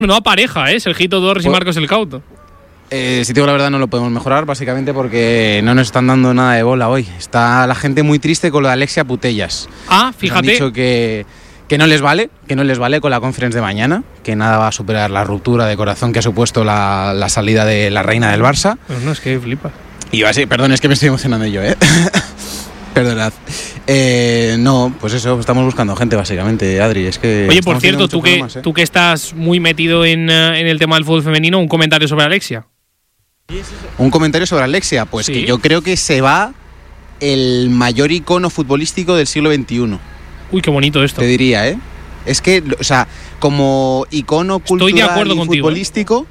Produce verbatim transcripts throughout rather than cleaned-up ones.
Menuda pareja, ¿eh? Sergito Torres y Marcos El Cauto. Eh, si te digo la verdad, no lo podemos mejorar, básicamente porque no nos están dando nada de bola hoy. Está la gente muy triste con lo de Alexia Putellas. Ah, fíjate. Nos han dicho que, que no les vale, que no les vale con la conference de mañana, que nada va a superar la ruptura de corazón que ha supuesto la, la salida de la reina del Barça. Pues no, es que flipa. Y va a ser, perdón, es que me estoy emocionando yo, ¿eh? Perdonad. Eh, no, pues eso, estamos buscando gente básicamente, Adri. Es que Oye, por cierto, tú que, ¿eh? tú que estás muy metido en, uh, en el tema del fútbol femenino, un comentario sobre Alexia. Un comentario sobre Alexia, pues sí. Que yo creo que se va el mayor icono futbolístico del siglo veintiuno. Uy, qué bonito esto. Te diría, ¿eh? Es que, o sea, como icono cultural Estoy de acuerdo y contigo, futbolístico,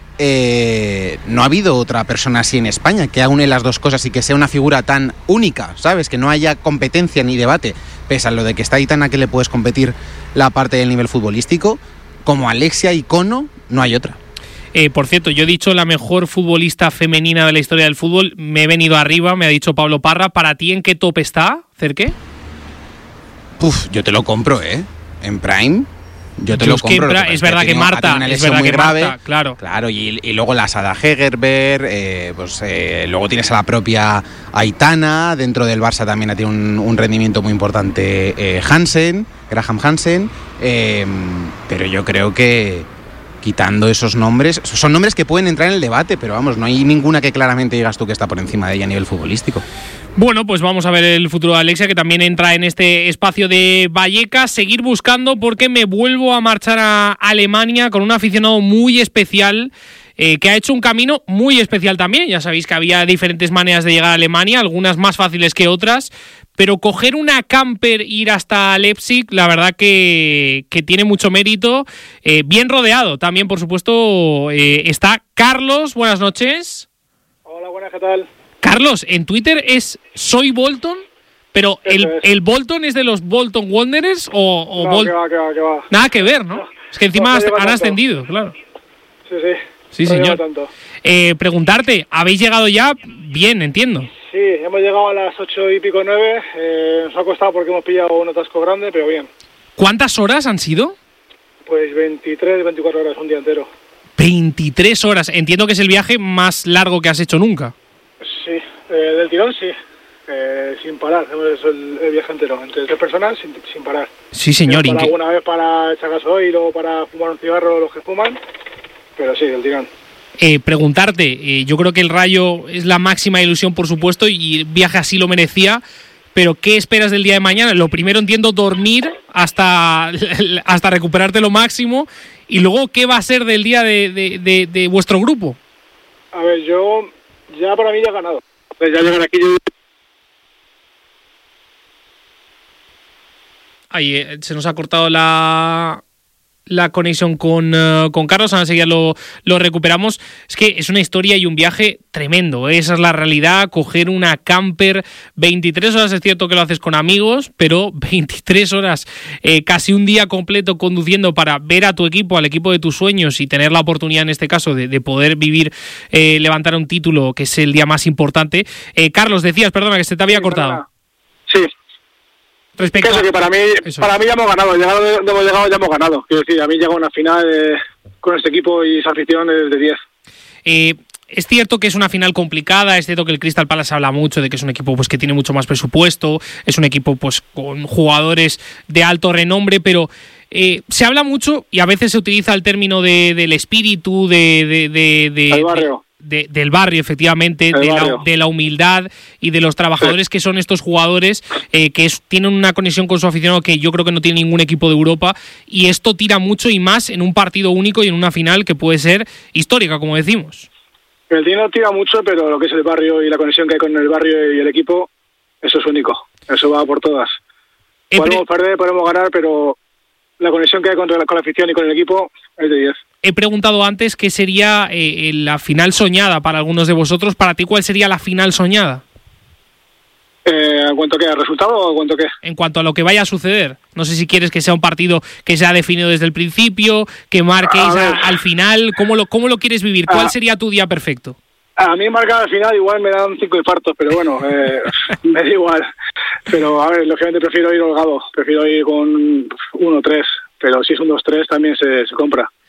eh, no ha habido otra persona así en España que aúne las dos cosas y que sea una figura tan única, ¿sabes? Que no haya competencia ni debate, pese a lo de que está Aitana, que le puedes competir la parte del nivel futbolístico, como Alexia icono, no hay otra. Eh, por cierto, yo he dicho la mejor futbolista femenina de la historia del fútbol, me he venido arriba, me ha dicho Pablo Parra. ¿Para ti en qué top está, Cerque? Puf, yo te lo compro, ¿eh? En Prime, yo te yo lo es compro. Que Bra- es verdad que Marta, una es verdad muy que grave, Marta, claro. Claro, y, y luego la Sada Hegerberg, eh, pues eh, luego tienes a la propia Aitana, dentro del Barça también tiene un, un rendimiento muy importante eh, Hansen, Graham Hansen, eh, pero yo creo que quitando esos nombres, son nombres que pueden entrar en el debate, pero vamos, no hay ninguna que claramente digas tú que está por encima de ella a nivel futbolístico. Bueno, pues vamos a ver el futuro de Alexia, que también entra en este espacio de Vallecas. Seguir buscando, porque me vuelvo a marchar a Alemania con un aficionado muy especial, eh, que ha hecho un camino muy especial también. Ya sabéis que había diferentes maneras de llegar a Alemania, algunas más fáciles que otras, pero coger una camper, ir hasta Leipzig, la verdad que, que tiene mucho mérito. Eh, bien rodeado también, por supuesto, eh, está Carlos. Buenas noches. Hola, buenas, ¿qué tal? Carlos, en Twitter es Soy Bolton, pero el, es. ¿el Bolton es de los Bolton Wanderers o, o no, Bol- que va, que va, que va. Nada que ver, ¿no? No, es que encima no han tanto. ascendido, claro. Sí, sí. Sí, no señor. Tanto. Eh, preguntarte, ¿habéis llegado ya? Bien, entiendo. Sí, hemos llegado a las ocho y pico, nueve. Eh, nos ha costado porque hemos pillado un atasco grande, pero bien. ¿Cuántas horas han sido? Pues veintitrés, veinticuatro horas, un día entero. veintitrés horas. Entiendo que es el viaje más largo que has hecho nunca. Sí, eh, del tirón sí. Eh, sin parar, hemos hecho el, el viaje entero, entre tres personas sin, sin parar. Sí, señor. Para Inque- alguna vez para echar gasoil o para fumar un cigarro los que fuman, pero sí, del tirón. Eh, preguntarte, eh, yo creo que el Rayo es la máxima ilusión, por supuesto, y el viaje así lo merecía, pero ¿qué esperas del día de mañana? Lo primero, entiendo, dormir hasta, hasta recuperarte lo máximo, y luego, ¿qué va a ser del día de, de, de, de vuestro grupo? A ver, yo, ya para mí ya he ganado. Pues ya llegar aquí yo... Ahí eh, se nos ha cortado la... la conexión con, uh, con Carlos, ahora enseguida lo, lo recuperamos. Es que es una historia y un viaje tremendo, ¿eh? Esa es la realidad, coger una camper, veintitrés horas, es cierto que lo haces con amigos, pero veintitrés horas, eh, casi un día completo conduciendo para ver a tu equipo, al equipo de tus sueños, y tener la oportunidad en este caso de, de poder vivir, eh, levantar un título, que es el día más importante. Eh, Carlos, decías, perdona, que se te había Sí, cortado. perdona. Sí. Respecto Que eso, a... que para mí, Eso para es. mí ya hemos ganado, llegado de donde hemos llegado ya hemos ganado. Quiero decir, a mí llega una final eh, con este equipo y esa afición es de diez. Eh, es cierto que es una final complicada, es cierto que el Crystal Palace habla mucho de que es un equipo pues que tiene mucho más presupuesto, es un equipo pues con jugadores de alto renombre, pero eh, se habla mucho y a veces se utiliza el término de, del espíritu, de, de, de, de, El barrio. de, del barrio, efectivamente, El de barrio. la, de la humildad y de los trabajadores que son estos jugadores, eh, que es, tienen una conexión con su aficionado que yo creo que no tiene ningún equipo de Europa, y esto tira mucho y más en un partido único y en una final que puede ser histórica, como decimos. El dinero tira mucho, pero lo que es el barrio y la conexión que hay con el barrio y el equipo, eso es único. Eso va por todas. He Podemos pre- perder, podemos ganar, pero la conexión que hay con la, con la afición y con el equipo es de diez. He preguntado antes qué sería eh, la final soñada para algunos de vosotros. Para ti, ¿cuál sería la final soñada? Eh, ¿En cuanto a qué? ¿Al resultado o en cuanto a qué? En cuanto a lo que vaya a suceder. No sé si quieres que sea un partido que sea definido desde el principio, que marquéis A ver. a- al final. ¿Cómo lo, cómo lo quieres vivir? ¿Cuál Ah. sería tu día perfecto? A mí marcar al final igual me dan cinco infartos, pero bueno, eh, me da igual. Pero a ver, lógicamente prefiero ir holgado, prefiero ir con uno tres, pero si es un dos tres también se, se compra.